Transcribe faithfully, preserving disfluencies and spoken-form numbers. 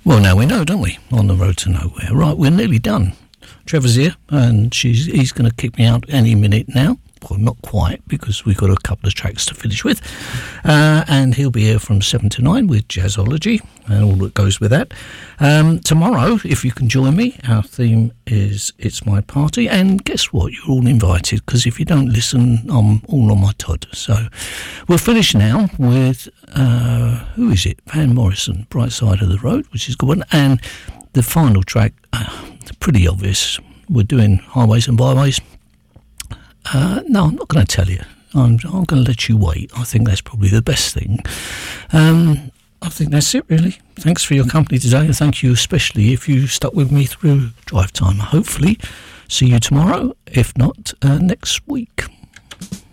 Well, now we know, don't we? On the road to nowhere. Right, we're nearly done. Trevor's here, and she's he's going to kick me out any minute now. Well, not quite, because we've got a couple of tracks to finish with. Uh, and he'll be here from seven to nine with Jazzology and all that goes with that. Um, tomorrow, if you can join me, our theme is It's My Party. And guess what? You're all invited, because if you don't listen, I'm all on my Todd. So we'll finish now with, uh, who is it? Van Morrison, Bright Side of the Road, which is a good one. And the final track, uh, pretty obvious. We're doing Highways and Byways. Uh, no, I'm not going to tell you. I'm, I'm going to let you wait. I think that's probably the best thing. Um, I think that's it, really. Thanks for your company today, and thank you especially if you stuck with me through drive time. Hopefully, see you tomorrow, if not uh, next week.